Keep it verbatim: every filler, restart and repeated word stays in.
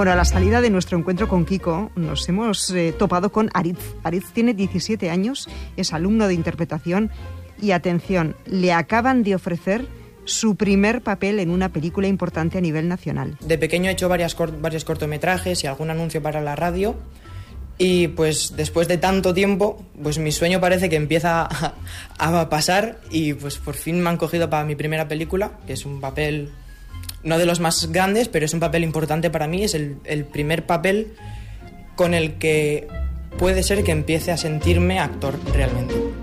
Bueno, a la salida de nuestro encuentro con Kiko nos hemos eh, topado con Aritz. Aritz tiene diecisiete años, es alumno de interpretación y, atención, le acaban de ofrecer su primer papel en una película importante a nivel nacional. De pequeño he hecho varias cort- varios cortometrajes y algún anuncio para la radio. Y pues después de tanto tiempo, pues mi sueño parece que empieza a, a pasar y pues por fin me han cogido para mi primera película, que es un papel, no de los más grandes, pero es un papel importante para mí, es el, el primer papel con el que puede ser que empiece a sentirme actor realmente.